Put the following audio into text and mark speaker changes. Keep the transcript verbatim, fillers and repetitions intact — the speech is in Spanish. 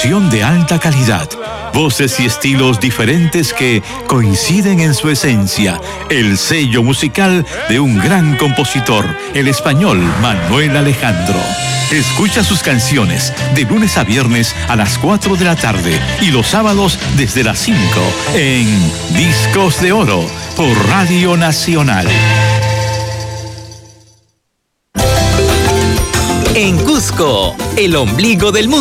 Speaker 1: De alta calidad, voces y estilos diferentes que coinciden en su esencia, el sello musical de un gran compositor, el español Manuel Alejandro. Escucha sus canciones de lunes a viernes a las cuatro de la tarde y los sábados desde las cinco en Discos de Oro por Radio Nacional.
Speaker 2: En Cusco, el ombligo del mundo.